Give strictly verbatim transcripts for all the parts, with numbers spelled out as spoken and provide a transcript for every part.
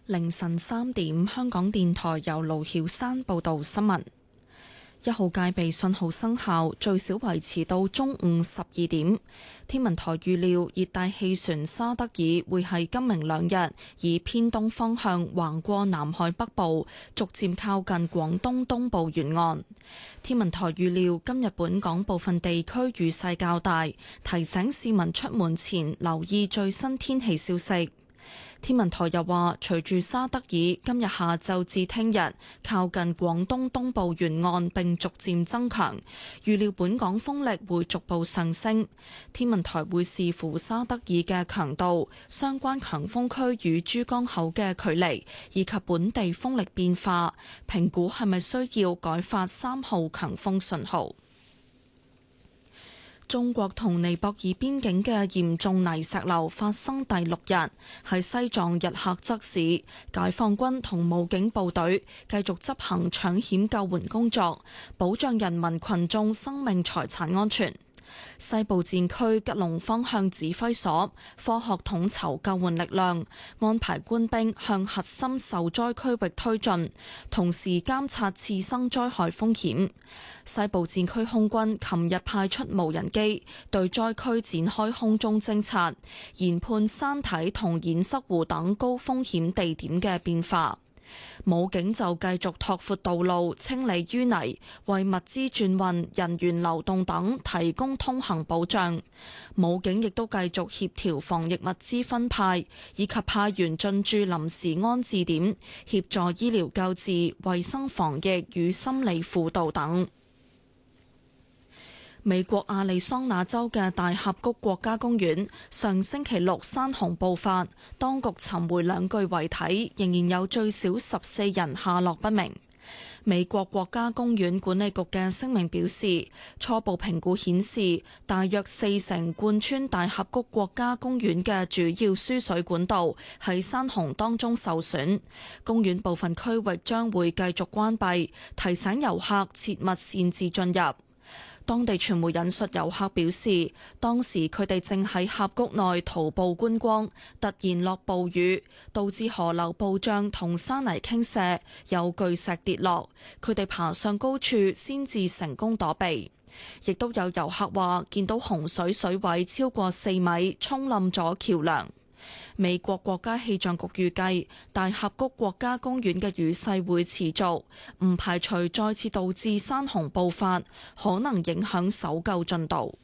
凌晨三點，香港電台由盧曉山報道新聞。一號戒備信號生效，最少維持到中午十二點。天文台預料熱帶氣旋沙德爾會喺今明兩日以偏東方向橫過南海北部，逐漸靠近廣東東部沿岸。天文台預料今日本港部分地區雨勢較大，提醒市民出門前留意最新天氣消息。天文台又話，隨住沙德爾今日下晝至聽日靠近廣東東部沿岸並逐漸增強，預料本港風力會逐步上升。天文台會視乎沙德爾嘅強度、相關強風區與珠江口嘅距離以及本地風力變化，評估係咪需要改發三號強風信號。中國同尼泊爾邊境嘅嚴重泥石流發生第六日，喺西藏日喀則市，解放軍同武警部隊繼續執行搶險救援工作，保障人民群眾生命財產安全。西部戰區吉隆方向指揮所科學統籌救援力量，安排官兵向核心受災區域推進，同時監察次生災害風險。西部戰區空軍琴日派出無人機對災區展開空中偵察，研判山體同堰塞湖等高風險地點嘅變化。武警就繼續拓闊道路、清理淤泥，為物資轉運、人員流動等提供通行保障。武警亦都繼續協調防疫物資分派，以及派員進駐臨時安置點，協助醫療救治、衛生防疫與心理輔導等。美國亞利桑那州嘅大峽谷國家公園上星期六山洪爆發，當局尋回兩具遺體，仍然有最少十四人下落不明。美國國家公園管理局嘅聲明表示，初步評估顯示，大約四成貫穿大峽谷國家公園嘅主要輸水管道喺山洪當中受損，公園部分區域將會繼續關閉，提醒遊客切勿擅自進入。當地傳媒引述遊客表示，當時佢哋正喺峽谷內徒步觀光，突然落暴雨，導致河流暴漲同山泥傾瀉，有巨石跌落，佢哋爬上高處先至成功躲避。亦都有遊客話見到洪水水位超過四米，沖冧咗橋梁。美國國家氣象局預計大峽谷國家公園嘅雨勢會持續，唔排除再次導致山洪爆發，可能影響搜救進度。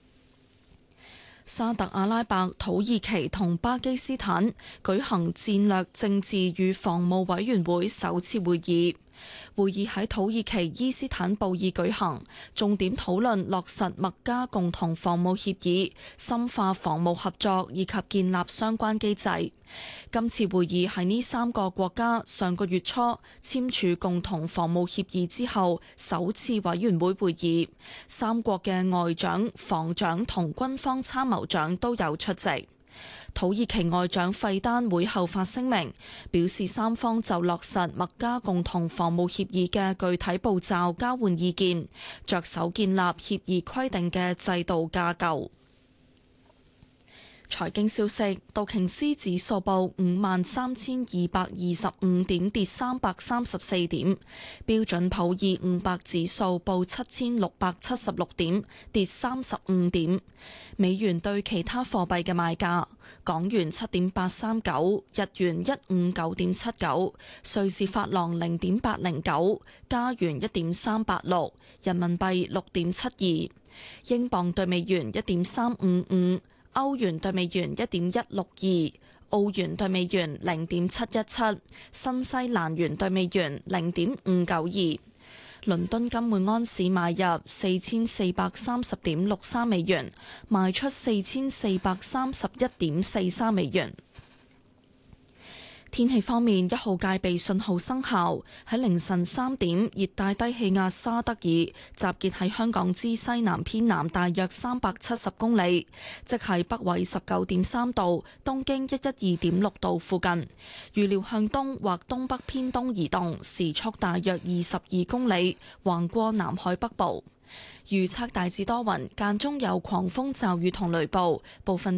沙特阿拉伯、土耳其同巴基斯坦舉行戰略政治與防務委員會首次會議。會議喺土耳其伊斯坦布爾舉行，重點討論落實麥加共同防務協議、深化防務合作以及建立相關機制。今次會議係呢三個國家上個月初簽署共同防務協議之後首次委員會會議，三國嘅外長、防長同軍方參謀長都有出席。土耳其外長費丹會後發聲明，表示三方就落實麥加共同防務協議嘅具體步驟交換意見，着手建立協議規定嘅制度架構。財經消息，道瓊斯指數報五萬三千二百二十五點，跌三百三十四點；標準普爾五百指數報七千六百七十六點，跌三十五點。美元對其他貨幣嘅賣價：港元七點八三九，日元一五九點七九，瑞士法郎零點八零九，加元一點三八六，人民幣六點七二，英鎊對美元一點三五五。歐元對美元一點一六二，澳元對美元零點七一七，新西蘭元對美元零點五九二。倫敦金每安士買入四千四百三十點六三美元，賣出四千四百三十一點四三美元。天氣方面，一號戒備信號生效。喺凌晨三點，熱帶低氣壓沙德爾集結喺香港之西南偏南大約三百七十公里，即係北緯十九點三度、東經一一二點六度附近。預料向東或東北偏東移動，時速大約二十二公里，橫過南海北部。預測大致多雲，間中有狂風驟雨同雷暴，部分